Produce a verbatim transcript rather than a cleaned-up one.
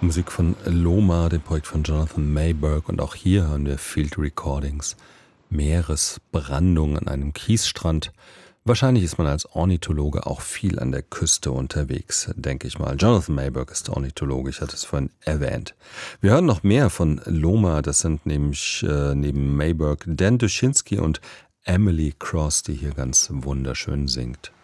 Musik von Loma, dem Projekt von Jonathan Mayberg, und auch hier hören wir Field Recordings. Meeresbrandung an einem Kiesstrand. Wahrscheinlich ist man als Ornithologe auch viel an der Küste unterwegs, denke ich mal. Jonathan Mayberg ist Ornithologe, ich hatte es vorhin erwähnt. Wir hören noch mehr von Loma, das sind nämlich äh, neben Mayberg Dan Duschinski und Emily Cross, die hier ganz wunderschön singt.